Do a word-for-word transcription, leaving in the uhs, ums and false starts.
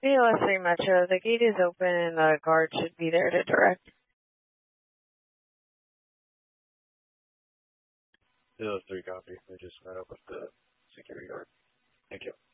B L S three Metro, the gate is open and the guard should be there to direct. B L S three copy. We just met up with the security guard. Thank you.